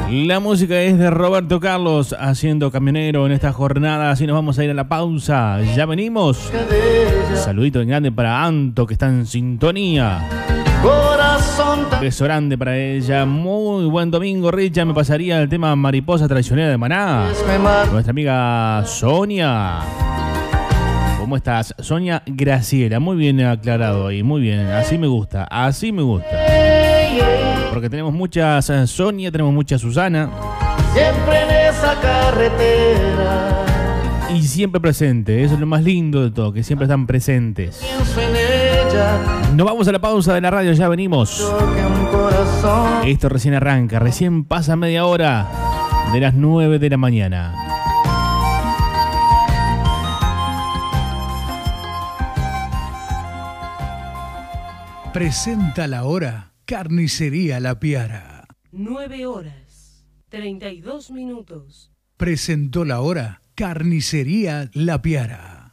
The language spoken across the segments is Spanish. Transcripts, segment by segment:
La música es de Roberto Carlos haciendo Camionero en esta jornada. Así nos vamos a ir a la pausa. Ya venimos. Saludito en grande para Anto, que está en sintonía. Beso grande para ella. Muy buen domingo, Richa. Me pasaría el tema Mariposa Traicionera de Maná. Nuestra amiga Sonia. ¿Cómo estás? Sonia Graciela. Muy bien aclarado ahí. Muy bien. Así me gusta. Así me gusta. Porque tenemos muchas Sonia, tenemos mucha Susana. Siempre en esa carretera. Y siempre presente. Eso es lo más lindo de todo, que siempre están presentes. Pienso en ella. Nos vamos a la pausa de la radio, ya venimos. Esto recién arranca, recién pasa media hora de las 9 de la mañana. Presenta la hora Carnicería La Piara. 9 horas, 32 minutos. Presentó la hora Carnicería La Piara.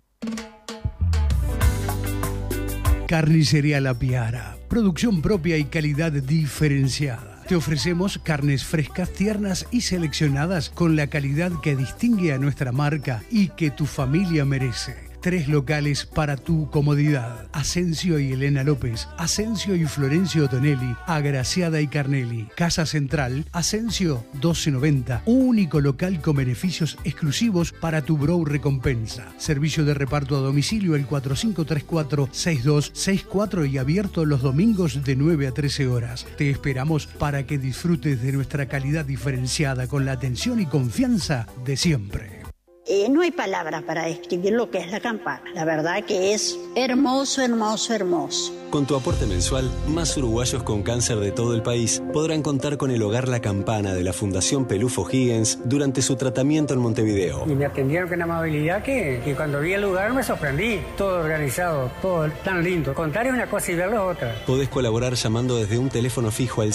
Carnicería La Piara. Producción propia y calidad diferenciada. Te ofrecemos carnes frescas, tiernas y seleccionadas con la calidad que distingue a nuestra marca y que tu familia merece. 3 locales para tu comodidad. Asensio y Elena López, Asensio y Florencio Tonelli, Agraciada y Carnelli. Casa Central, Asensio 1290. Único local con beneficios exclusivos para tu Bro Recompensa. Servicio de reparto a domicilio el 4534-6264 y abierto los domingos de 9 a 13 horas. Te esperamos para que disfrutes de nuestra calidad diferenciada con la atención y confianza de siempre. No hay palabras para describir lo que es la campana. La verdad que es hermoso, hermoso, hermoso. Con tu aporte mensual, más uruguayos con cáncer de todo el país podrán contar con el Hogar La Campana de la Fundación Pelufo Higgins durante su tratamiento en Montevideo. Y me atendieron con una amabilidad que cuando vi el lugar me sorprendí. Todo organizado, todo tan lindo. Contar es una cosa y verlo es otra. Podés colaborar llamando desde un teléfono fijo al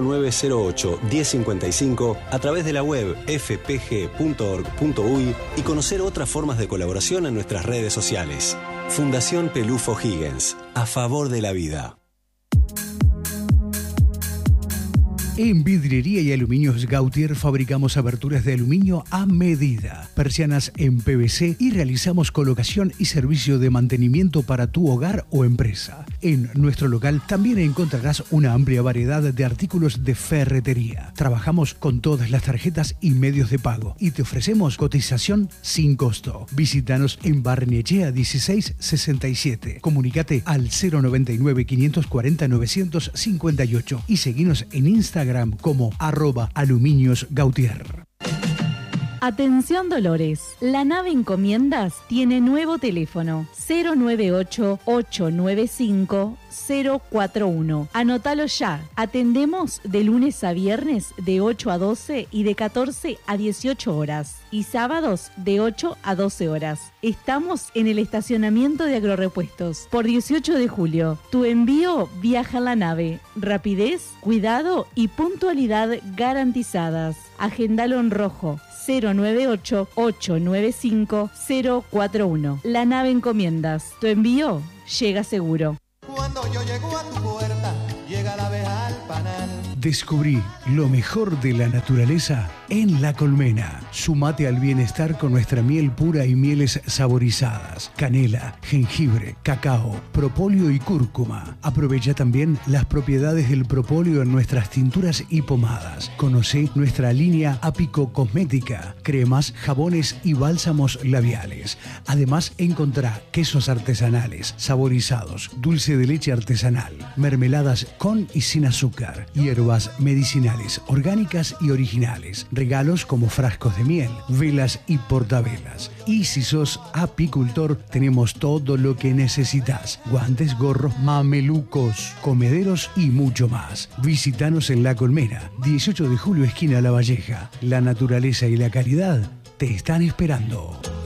0908-1055 a través de la web fpg.org.uy y conocer otras formas de colaboración en nuestras redes sociales. Fundación Pelufo Higgins, a favor de la vida. En Vidriería y Aluminios Gautier fabricamos aberturas de aluminio a medida, persianas en PVC y realizamos colocación y servicio de mantenimiento para tu hogar o empresa. En nuestro local también encontrarás una amplia variedad de artículos de ferretería. Trabajamos con todas las tarjetas y medios de pago y te ofrecemos cotización sin costo. Visítanos en Barnechea 1667. Comunícate al 099 540 958 y seguinos en Instagram como @aluminiosgautier. Atención Dolores, la nave Encomiendas tiene nuevo teléfono 098-895-041. Anótalo ya. Atendemos de lunes a viernes de 8 a 12 y de 14 a 18 horas y sábados de 8 a 12 horas. Estamos en el estacionamiento de Agrorepuestos por 18 de julio. Tu envío viaja en la nave. Rapidez, cuidado y puntualidad garantizadas. Agendalo en rojo. 098-895-041. La nave Encomiendas. Tu envío llega seguro. Cuando yo llego a tu puerta, llega la abeja al panal. Descubrí lo mejor de la naturaleza en La Colmena. Sumate al bienestar con nuestra miel pura y mieles saborizadas. Canela, jengibre, cacao, propóleo y cúrcuma. Aprovecha también las propiedades del propóleo en nuestras tinturas y pomadas. Conoce nuestra línea Ápico Cosmética, cremas, jabones y bálsamos labiales. Además, encontrá quesos artesanales, saborizados, dulce de leche artesanal, mermeladas con y sin azúcar, hierbas medicinales, orgánicas y originales, regalos como frascos de miel, velas y portavelas. Y si sos apicultor, tenemos todo lo que necesitas: guantes, gorros, mamelucos, comederos y mucho más. Visítanos en La Colmena, 18 de julio, esquina La Valleja. La naturaleza y la calidad te están esperando.